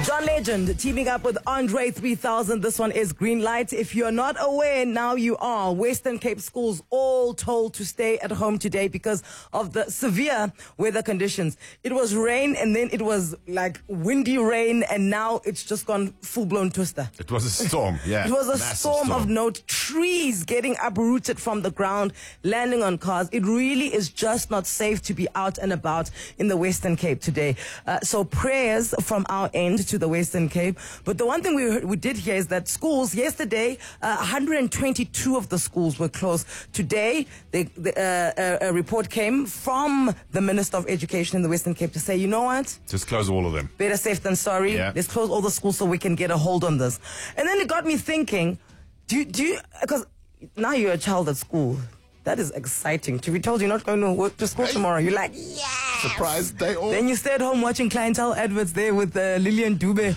John Legend teaming up with Andre 3000. This one is Green Light. If you're not aware, now you are. Western Cape schools all told to stay at home today because of the severe weather conditions. It was rain and then it was like windy rain and now it's just gone full-blown twister. It was a storm, yeah. It was a storm of note. Trees getting uprooted from the ground, landing on cars. It really is just not safe to be out and about in the Western Cape today. So prayers from our end to the Western Cape. But the one thing we did hear is that schools, yesterday, 122 of the schools were closed. Today, a report came from the Minister of Education in the Western Cape to say, you know what? Just close all of them. Better safe than sorry. Yeah. Let's close all the schools so we can get a hold on this. And then it got me thinking, do you, because now you're a child at school. That is exciting. To be told you're not going to work to school tomorrow. You're like, yeah. Surprise day off. Then you stay at home watching clientele adverts there with Lillian Dube.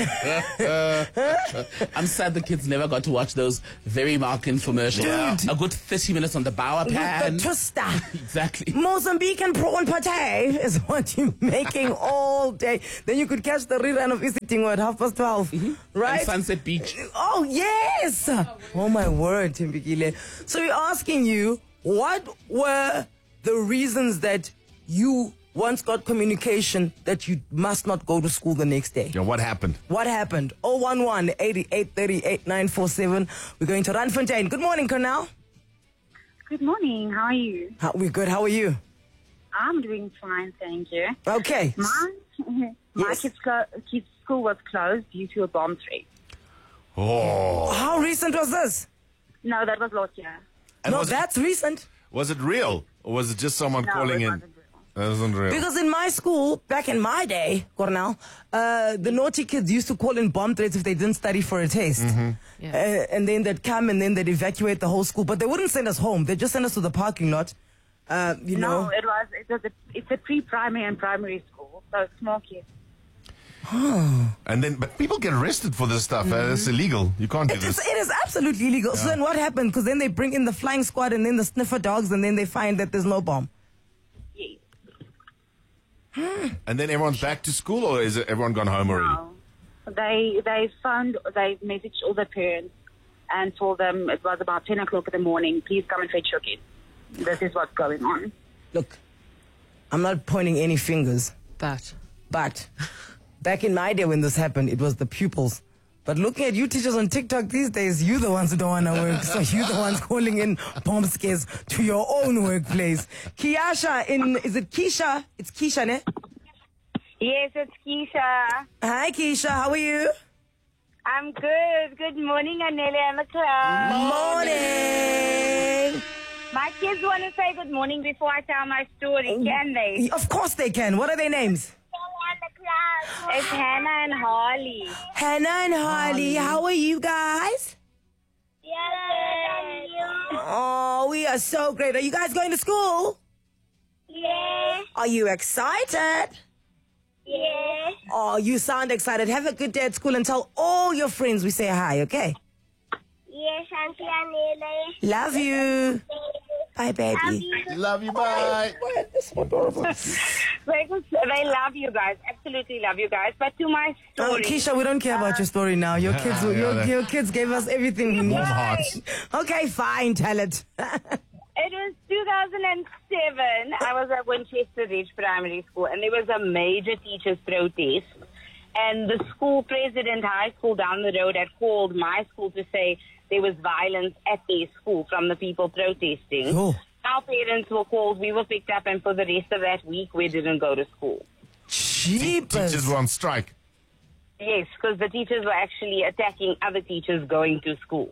I'm sad the kids never got to watch those very marked commercials. Dude. A good 30 minutes on the Bauer pan. With the twister. Exactly. Mozambican prawn pate is what you're making all day. Then you could catch the rerun of Isiting at 12:30. Right? And Sunset Beach. Oh, yes. Oh, my word, Timbikile. So we're asking you, what were the reasons that you once got communication that you must not go to school the next day? Yeah, what happened? What happened? 011-8838-947. We're going to Randfontein. Good morning, Cornell. Good morning. How are you? We're good. How are you? I'm doing fine, thank you. Okay. My Yes. kids' school was closed due to a bomb threat. Oh. How recent was this? No, that was last year. And No, was, that's recent. was it real? Or was it just someone No, calling it in? wasn't real. That wasn't real. Because in my school, back in my day, Cornell, the naughty kids used to call in bomb threats if they didn't study for a test. And then they'd come and then they'd evacuate the whole school. But they wouldn't send us home. They'd just send us to the parking lot. You know. No, it's a pre-primary and primary school, so small kids. And then, but people get arrested for this stuff. It's illegal. You can't do It this. is absolutely illegal. So then what happened? Because then they bring in the flying squad and then the sniffer dogs and then they find that there's no bomb. Yes. And then everyone's back to school, or is everyone gone home already? No. They messaged all the parents and told them it was about 10 o'clock in the morning. Please come and fetch your kids. This is what's going on. Look, I'm not pointing any fingers. But back in my day when this happened, it was the pupils. But looking at you teachers on TikTok these days, you're the ones who don't want to work. So you're the ones calling in bomb scares to your own workplace. Kiasha is it Keisha? It's Keisha, ne? Yes, it's Keisha. Hi, Keisha. How are you? I'm good. Good morning, Anele and the class. Morning. My kids want to say good morning before I tell my story, can they? Of course they can. What are their names? It's Hannah and Harley. Hannah and Harley. How are you guys? Yes. Oh, we are so great. Are you guys going to school? Yes. Are you excited? Yes. Oh, you sound excited. Have a good day at school and tell all your friends we say hi, okay? Yes, Auntie Anele. Love you. Bye, baby. Love you, bye. What? This is adorable. They love you guys. Absolutely love you guys. But to my Oh, story. Keisha, we don't care about your story now. Your kids, your kids gave us everything we need. Warm hearts. Okay, fine. Tell it. It was 2007. I was at Winchester Ridge Primary School, and there was a major teachers' protest. And the school president, high school down the road, had called my school to say there was violence at their school from the people protesting. Oh. Our parents were called, we were picked up, and for the rest of that week, we didn't go to school. Jeepers. Teachers were on strike. Yes, because the teachers were actually attacking other teachers going to school.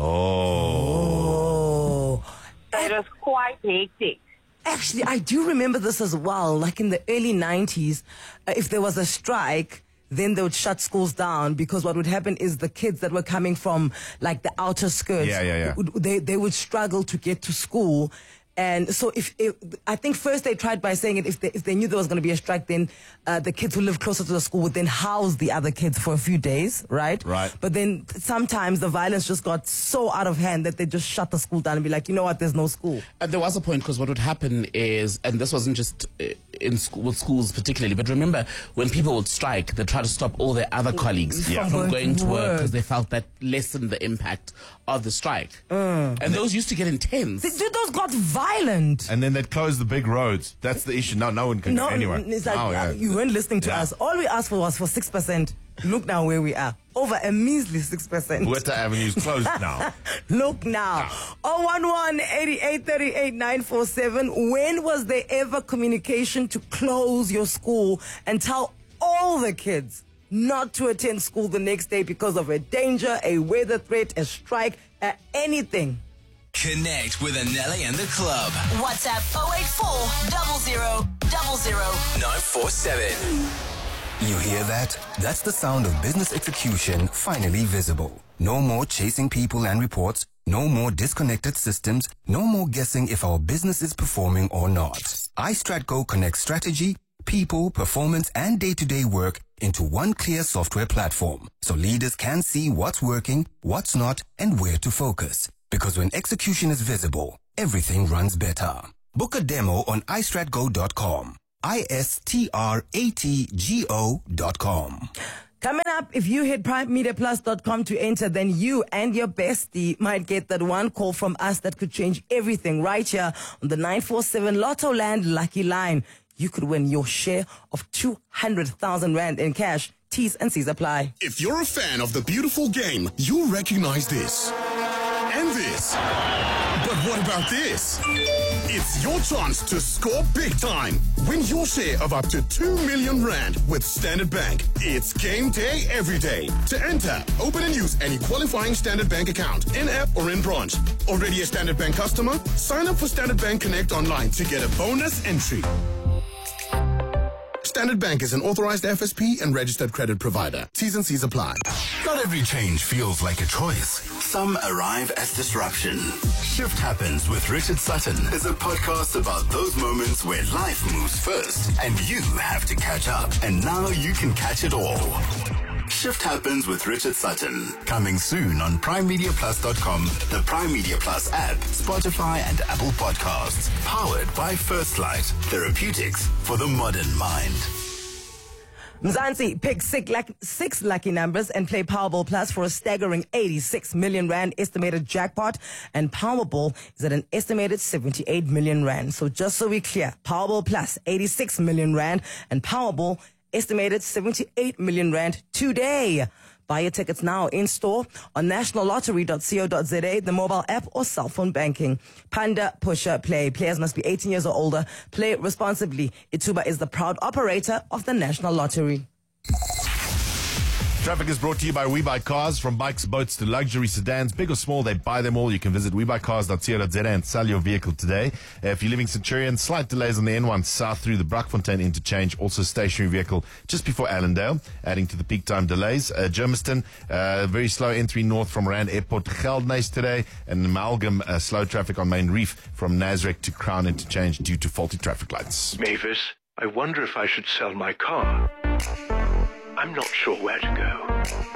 Oh. It was quite hectic. Actually, I do remember this as well. Like in the early 90s, if there was a strike, then they would shut schools down because what would happen is the kids that were coming from like the outer skirts, they would struggle to get to school. And so I think first they tried by saying it, if they knew there was going to be a strike, then the kids who live closer to the school would then house the other kids for a few days, right? Right. But then sometimes the violence just got so out of hand that they just shut the school down and be like, you know what, there's no school. There was a point because what would happen is, and this wasn't just in school, with schools particularly, but remember when people would strike, they try to stop all their other colleagues from going to work because they felt that lessened the impact of the strike. And those used to get intense. Those got violent. And then they'd close the big roads. That's the issue. Now no one can go anywhere. It's like, you weren't listening to us. All we asked for was for 6%. Look now where we are. Over a measly 6%. Huerta Avenue's closed now. Look now. 011-8838-947. When was there ever communication to close your school and tell all the kids not to attend school the next day because of a danger, a weather threat, a strike, anything? Connect with Anele and the club. WhatsApp 084 00 947. You hear that? That's the sound of business execution finally visible. No more chasing people and reports. No more disconnected systems. No more guessing if our business is performing or not. iStratGo connects strategy, people, performance, and day-to-day work into one clear software platform, so leaders can see what's working, what's not, and where to focus. Because when execution is visible, everything runs better. Book a demo on istratgo.com. istratgo.com. Coming up, if you hit primemediaplus.com to enter, then you and your bestie might get that one call from us that could change everything right here on the 947 Lotto Land Lucky Line. You could win your share of 200,000 Rand in cash. T's and C's apply. If you're a fan of the beautiful game, you'll recognize this. And this. But what about this? It's your chance to score big time. Win your share of up to 2 million Rand with Standard Bank. It's game day every day. To enter, open and use any qualifying Standard Bank account, in-app or in branch. Already a Standard Bank customer? Sign up for Standard Bank Connect online to get a bonus entry. Standard Bank is an authorized FSP and registered credit provider. T's and C's apply. Not every change feels like a choice. Some arrive as disruption. Shift Happens with Richard Sutton is a podcast about those moments where life moves first and you have to catch up. And now you can catch it all. Shift Happens with Richard Sutton. Coming soon on primemediaplus.com, the Prime Media Plus app, Spotify and Apple Podcasts. Powered by First Light. Therapeutics for the modern mind. Mzansi, pick six lucky numbers and play Powerball Plus for a staggering 86 million Rand estimated jackpot. And Powerball is at an estimated 78 million Rand. So just so we're clear, Powerball Plus, 86 million Rand, and Powerball estimated 78 million Rand today. Buy your tickets now in store on nationallottery.co.za, the mobile app or cell phone banking. Panda Pusher Play. Players must be 18 years or older. Play responsibly. Ituba is the proud operator of the National Lottery. Traffic is brought to you by WeBuyCars. From bikes, boats to luxury sedans, big or small, they buy them all. You can visit WeBuyCars.co.za and sell your vehicle today. If you're leaving Centurion, slight delays on the N1 south through the Brakfontein interchange. Also stationary vehicle just before Allendale, adding to the peak time delays. Germiston, very slow N3 north from Rand Airport to Geldnys today. And Amalgam, slow traffic on Main Reef from Nasrec to Crown interchange due to faulty traffic lights. Mavis, I wonder if I should sell my car. I'm not sure where to go.